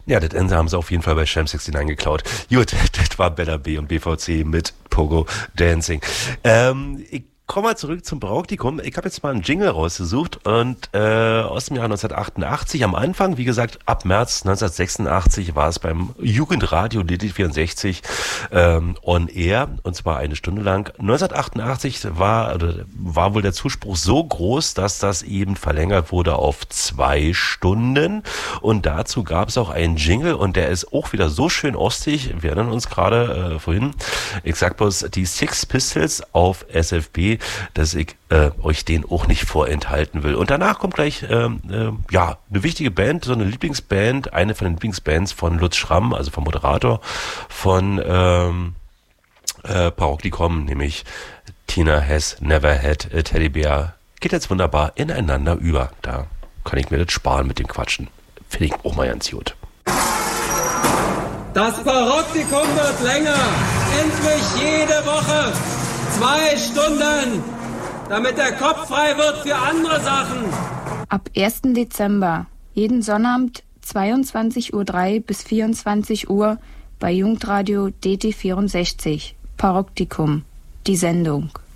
Ja, das Ende haben sie auf jeden Fall bei Sham 69 geklaut. Gut, das war Bella B und BVC mit Pogo Dancing. Ich komme mal zurück zum Paraoktikum. Ich habe jetzt mal einen Jingle rausgesucht und aus dem Jahr 1988 am Anfang, wie gesagt, ab März 1986 war es beim Jugendradio DD64 on Air, und zwar eine Stunde lang. 1988 war wohl der Zuspruch so groß, dass das eben verlängert wurde auf 2 Stunden, und dazu gab es auch einen Jingle, und der ist auch wieder so schön ostig. Wir erinnern uns gerade vorhin, ich sag bloß, die Six Pistols auf SFB, dass ich euch den auch nicht vorenthalten will. Und danach kommt gleich eine wichtige Band, so eine Lieblingsband, eine von den Lieblingsbands von Lutz Schramm, also vom Moderator von Paraoktikum, nämlich Tina Has Never Had a Teddy Bear. Geht jetzt wunderbar ineinander über. Da kann ich mir das sparen mit dem Quatschen. Finde ich auch mal ganz gut. Das Paraoktikum wird länger. Endlich jede Woche. 2 Stunden, damit der Kopf frei wird für andere Sachen. Ab 1. Dezember, jeden Sonnabend 22:03 Uhr bis 24 Uhr bei Jugendradio DT64, Paraoktikum, die Sendung.